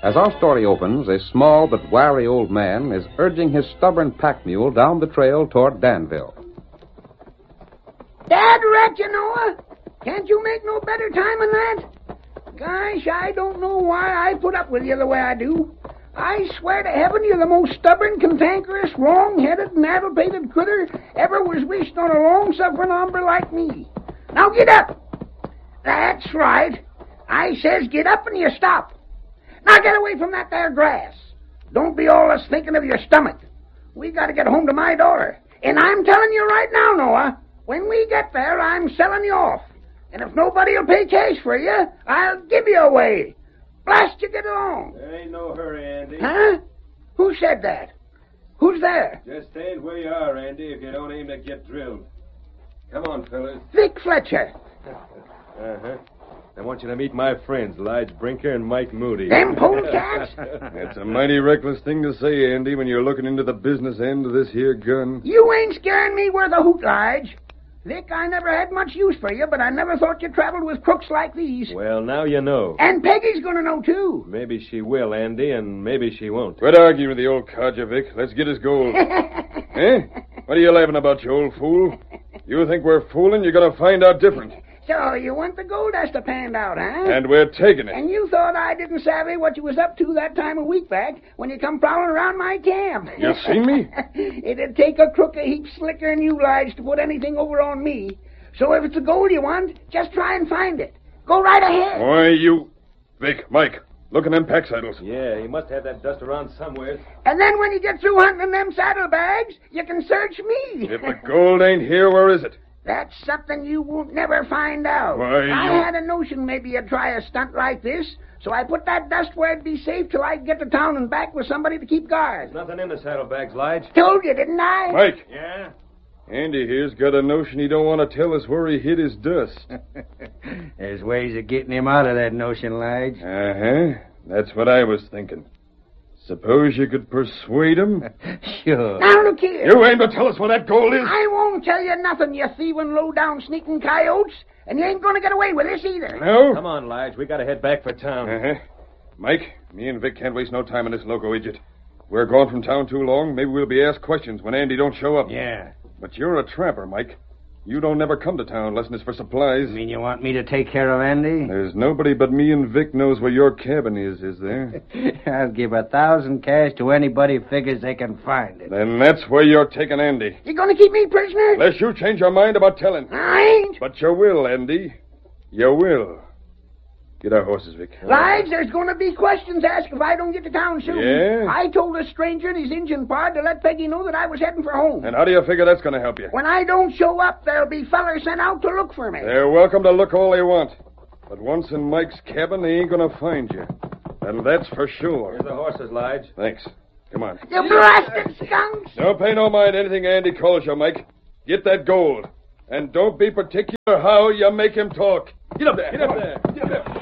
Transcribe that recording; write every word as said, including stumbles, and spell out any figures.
As our story opens, a small but wiry old man is urging his stubborn pack mule down the trail toward Danville. Dad rat, you Noah. Can't you make no better time than that? Gosh, I don't know why I put up with you the way I do. I swear to heaven you're the most stubborn, cantankerous, wrong-headed, and addle-pated critter ever was wished on a long-suffering hombre like me. Now get up. That's right. I says get up and you stop. Now get away from that there grass. Don't be always thinking of your stomach. We got to get home to my daughter. And I'm telling you right now, Noah, when we get there, I'm selling you off. And if nobody will pay cash for you, I'll give you away. Blast you, get along. There ain't no hurry, Andy. Huh? Who said that? Who's there? Just stand where you are, Andy, if you don't aim to get drilled. Come on, fellas. Vic Fletcher. Uh-huh. I want you to meet my friends, Lige Brinker and Mike Moody. Them polecats? That's a mighty reckless thing to say, Andy, when you're looking into the business end of this here gun. You ain't scaring me worth a hoot, Lige. Vic, I never had much use for you, but I never thought you traveled with crooks like these. Well, now you know. And Peggy's going to know, too. Maybe she will, Andy, and maybe she won't. Quit arguing with the old codger, Vic. Let's get his gold. Eh? What are you laughing about, you old fool? You think we're fooling? You're going to find out different. So, you want the gold dust to pan out, huh? And we're taking it. And you thought I didn't savvy what you was up to that time a week back when you come prowling around my camp. You seen me? It'd take a crook a heap slicker than you, Lige, to put anything over on me. So if it's the gold you want, just try and find it. Go right ahead. Why, you... Vic, Mike, look in them pack saddles. Yeah, he must have that dust around somewhere. And then when you get through hunting them saddlebags, you can search me. If the gold ain't here, where is it? That's something you won't never find out. Why, I you... had a notion maybe you'd try a stunt like this, so I put that dust where it'd be safe till I get to town and back with somebody to keep guard. There's nothing in the saddlebags, Lige. Told you, didn't I? Mike. Yeah? Andy here's got a notion he don't want to tell us where he hid his dust. There's ways of getting him out of that notion, Lige. Uh-huh. That's what I was thinking. Suppose you could persuade him? Sure. Now, look here. You aim to tell us where that gold is? I won't tell you nothing, you thieving, low-down, sneaking coyotes. And you ain't going to get away with this either. No? Come on, Lige. We got to head back for town. Uh-huh. Mike, me and Vic can't waste no time on this loco idiot. We're gone from town too long. Maybe we'll be asked questions when Andy don't show up. Yeah. But you're a trapper, Mike. You don't never come to town unless it's for supplies. You mean you want me to take care of Andy? There's nobody but me and Vic knows where your cabin is, is there? I'll give a thousand cash to anybody who figures they can find it. Then that's where you're taking Andy. You going to keep me prisoner? Unless you change your mind about telling. I ain't. But you will, Andy. You will. Get our horses, Vic. Lige, there's going to be questions asked if I don't get to town soon. Yeah? I told a stranger and his Injun pard to let Peggy know that I was heading for home. And how do you figure that's going to help you? When I don't show up, there'll be fellers sent out to look for me. They're welcome to look all they want. But once in Mike's cabin, they ain't going to find you. And that's for sure. Here's the horses, Lige. Thanks. Come on. You blasted skunks! Don't pay no mind anything Andy calls you, Mike. Get that gold. And don't be particular how you make him talk. Get up there. Get up there. Get up there.